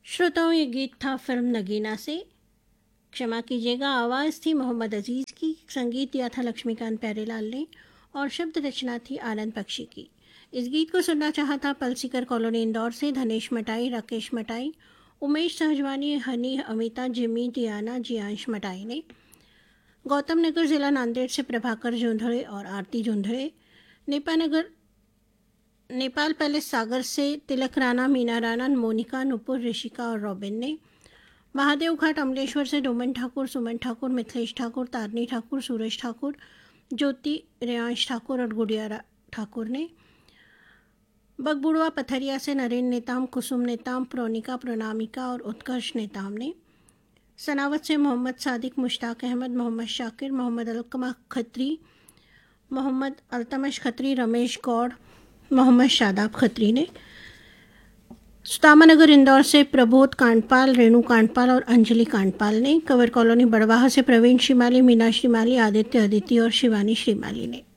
श्रोताओं, ये गीत था फिल्म नगीना से। क्षमा कीजिएगा, आवाज़ थी मोहम्मद अजीज़ की, संगीत दिया था लक्ष्मीकांत प्यारेलाल ने और शब्द रचना थी आनंद बख्शी की। इस गीत को सुनना चाहा था पलसीकर कॉलोनी इंदौर से धनेश मटाई, राकेश मटाई, उमेश सहजवानी, हनी, अमिता, जिमी, दियाना, जियांश मटाई ने। गौतम नगर ज़िला नांदेड़ से प्रभाकर जोंधड़े और आरती जोंधड़े, नेपाल पैलेस सागर से तिलक राणा, मीना राणा, मोनिका, नुपुर, ऋषिका और रॉबिन ने। महादेव घाट अमलेश्वर से डोमन ठाकुर, सुमन ठाकुर, मिथिलेश ठाकुर, तारनी ठाकुर, सूरज ठाकुर, ज्योति, रेयांश ठाकुर और गुड़िया ठाकुर ने। बगबुड़वा पथरिया से नरेंद्र नेताम, कुसुम नेताम, प्रोनिका, प्रणामिका और उत्कर्ष नेताम ने। सनावत से मोहम्मद सादिक, मुश्ताक अहमद, मोहम्मद शाकिर, मोहम्मद अलकमा खत्री, मोहम्मद अल्तमश खत्री, रमेश गौड़, मोहम्मद शादाब खत्री ने। सुदामानगर इंदौर से प्रबोध कांडपाल, रेणु कांडपाल और अंजलि कांडपाल ने। कवर कॉलोनी बड़वाह से प्रवीण श्रीमाली, मीना श्रीमाली, आदित्य अदिति और शिवानी श्रीमाली ने।